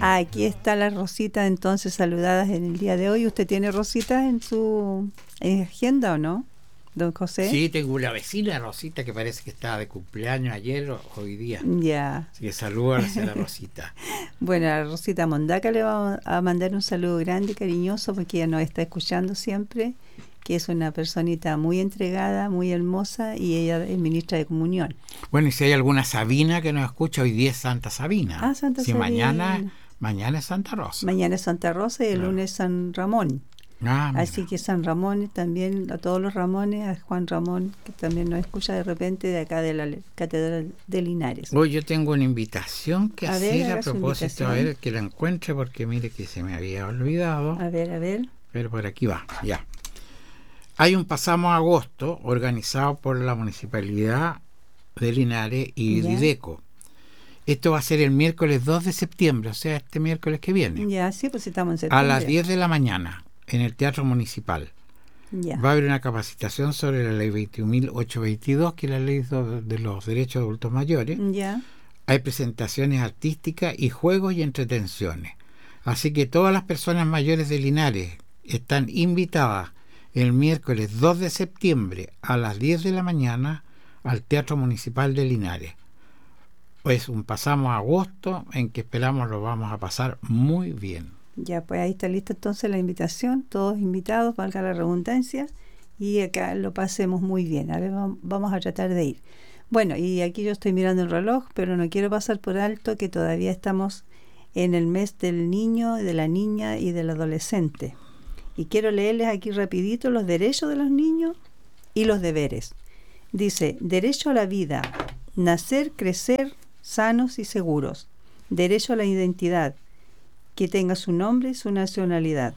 Aquí está la Rosita, entonces, saludadas en el día de hoy. ¿Usted tiene Rosita en su agenda o no, don José? Sí, tengo una vecina, Rosita, que parece que estaba de cumpleaños ayer o hoy día. Ya. Así que saludos a la Rosita. Bueno, a Rosita Mondaca le vamos a mandar un saludo grande y cariñoso, porque ella nos está escuchando siempre, que es una personita muy entregada, muy hermosa, y ella es ministra de comunión. Bueno, y si hay alguna Sabina que nos escucha, hoy día es Santa Sabina. Ah, Santa si Sabina. Mañana es Santa Rosa. Mañana es Santa Rosa y el lunes San Ramón. Así que San Ramón también, a todos los Ramones, a Juan Ramón, que también nos escucha de repente de acá de la Catedral de Linares. Hoy yo tengo una invitación que hacer a propósito, a ver que la encuentre, porque mire que se me había olvidado. A ver. Pero por aquí va, ya. Hay un Pasamos Agosto organizado por la Municipalidad de Linares y Dideco. Esto va a ser el miércoles 2 de septiembre, o sea, este miércoles que viene. Ya, sí, pues estamos en septiembre. A las 10 de la mañana, en el Teatro Municipal. Ya. Va a haber una capacitación sobre la ley 21.822, que es la ley de los derechos de adultos mayores. Ya. Hay presentaciones artísticas y juegos y entretenciones. Así que todas las personas mayores de Linares están invitadas el miércoles 2 de septiembre a las 10 de la mañana al Teatro Municipal de Linares. Pues un Pasamos Agosto en que esperamos lo vamos a pasar muy bien. Ya, pues ahí está lista entonces la invitación, todos invitados, valga la redundancia, y acá lo pasemos muy bien. A ver, vamos a tratar de ir. Bueno, y aquí yo estoy mirando el reloj, pero no quiero pasar por alto que todavía estamos en el mes del niño, de la niña y del adolescente. Y quiero leerles aquí rapidito los derechos de los niños y los deberes. Dice: derecho a la vida, nacer, crecer, sanos y seguros. Derecho a la identidad, que tenga su nombre y su nacionalidad.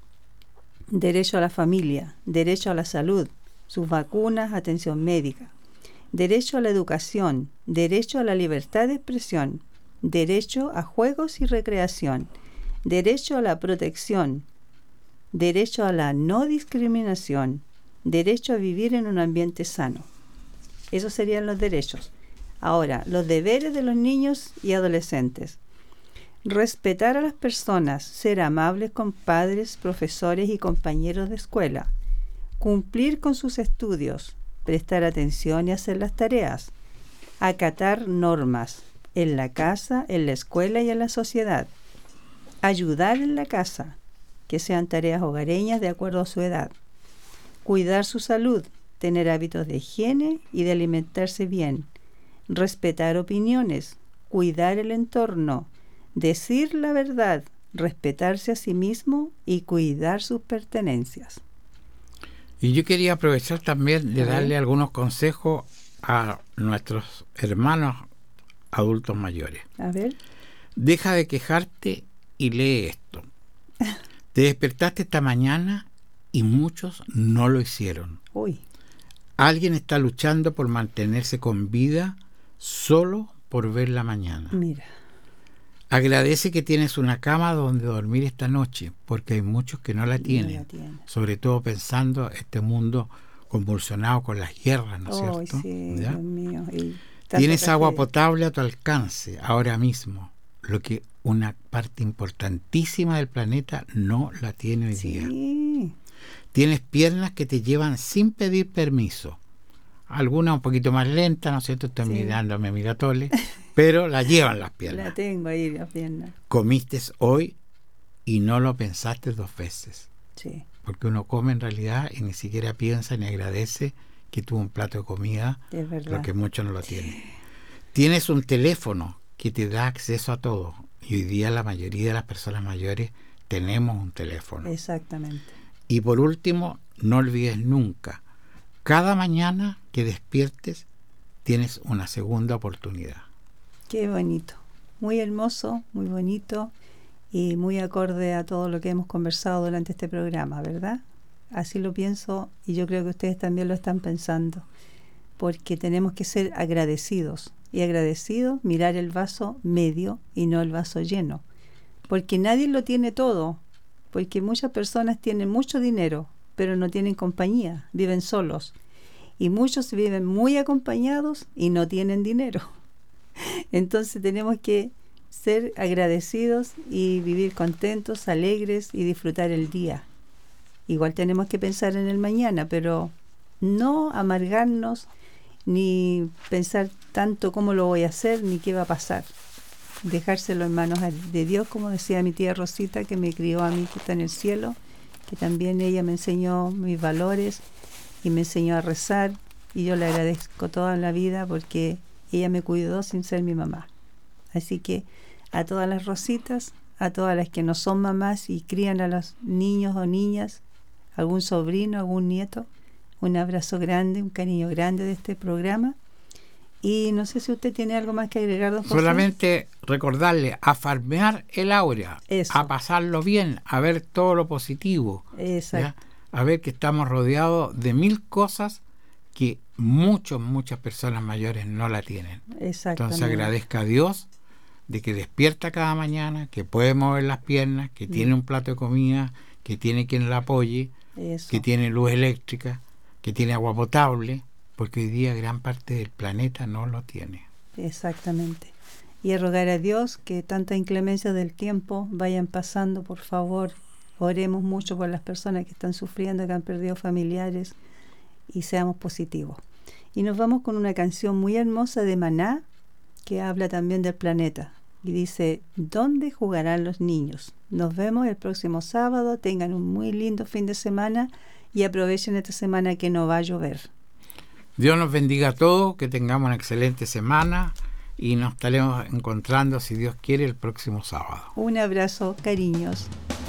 Derecho a la familia, derecho a la salud, sus vacunas, atención médica. Derecho a la educación, derecho a la libertad de expresión, derecho a juegos y recreación, derecho a la protección, derecho a la no discriminación, derecho a vivir en un ambiente sano. Esos serían los derechos. Ahora, los deberes de los niños y adolescentes. Respetar a las personas, ser amables con padres, profesores y compañeros de escuela. Cumplir con sus estudios, prestar atención y hacer las tareas. Acatar normas en la casa, en la escuela y en la sociedad. Ayudar en la casa, que sean tareas hogareñas de acuerdo a su edad. Cuidar su salud, tener hábitos de higiene y de alimentarse bien. Respetar opiniones, cuidar el entorno, decir la verdad, respetarse a sí mismo y cuidar sus pertenencias. Y yo quería aprovechar también de darle algunos consejos a nuestros hermanos adultos mayores. A ver. Deja de quejarte y lee esto. Te despertaste esta mañana y muchos no lo hicieron. Uy. Alguien está luchando por mantenerse con vida solo por ver la mañana. Mira. Agradece que tienes una cama donde dormir esta noche, porque hay muchos que no la tienen. Sobre todo pensando este mundo convulsionado con las guerras, ¿no es cierto? Sí, Dios mío. Tienes agua potable a tu alcance ahora mismo, lo que una parte importantísima del planeta no la tiene hoy día. Tienes piernas que te llevan sin pedir permiso. Algunas un poquito más lentas, ¿no es cierto? Estoy mirando a mi amiga Tole, pero la llevan las piernas. La tengo ahí, las piernas. Comiste hoy y no lo pensaste 2 veces. Sí. Porque uno come en realidad y ni siquiera piensa ni agradece que tuvo un plato de comida, lo que muchos no lo tienen. Tienes un teléfono que te da acceso a todo. Y hoy día la mayoría de las personas mayores tenemos un teléfono. Exactamente. Y por último, no olvides nunca, cada mañana que despiertes tienes una segunda oportunidad. Qué bonito, muy hermoso, muy bonito y muy acorde a todo lo que hemos conversado durante este programa, ¿verdad? Así lo pienso y yo creo que ustedes también lo están pensando, porque tenemos que ser agradecidos y agradecidos, mirar el vaso medio y no el vaso lleno, porque nadie lo tiene todo, porque muchas personas tienen mucho dinero, pero no tienen compañía, viven solos. Y muchos viven muy acompañados y no tienen dinero. Entonces tenemos que ser agradecidos y vivir contentos, alegres y disfrutar el día. Igual tenemos que pensar en el mañana, pero no amargarnos ni pensar tanto cómo lo voy a hacer ni qué va a pasar. Dejárselo en manos de Dios, como decía mi tía Rosita, que me crió a mí, que está en el cielo, que también ella me enseñó mis valores y me enseñó a rezar, y yo le agradezco toda la vida porque ella me cuidó sin ser mi mamá. Así que a todas las Rositas, a todas las que no son mamás y crían a los niños o niñas, algún sobrino, algún nieto, un abrazo grande, un cariño grande de este programa. Y no sé si usted tiene algo más que agregar, don José. Solamente recordarle a farmear el aura, a pasarlo bien, a ver todo lo positivo. Exacto. ¿Ya? A ver que estamos rodeados de 1000 cosas que muchas personas mayores no la tienen. Entonces agradezca a Dios de que despierta cada mañana, que puede mover las piernas, que tiene un plato de comida, que tiene quien la apoye, que tiene luz eléctrica, que tiene agua potable, porque hoy día gran parte del planeta no lo tiene. Exactamente. Y a rogar a Dios que tanta inclemencia del tiempo vayan pasando, por favor. Oremos mucho por las personas que están sufriendo, que han perdido familiares, y seamos positivos. Y nos vamos con una canción muy hermosa de Maná, que habla también del planeta. Y dice, ¿dónde jugarán los niños? Nos vemos el próximo sábado. Tengan un muy lindo fin de semana y aprovechen esta semana que no va a llover. Dios nos bendiga a todos, que tengamos una excelente semana y nos estaremos encontrando, si Dios quiere, el próximo sábado. Un abrazo, cariños.